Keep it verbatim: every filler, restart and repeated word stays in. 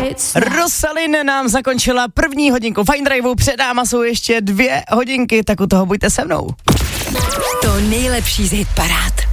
Rosalind nám zakončila první hodinku Fine Driveu, před náma jsou ještě dvě hodinky, tak u toho buďte se mnou. To nejlepší z hitparád.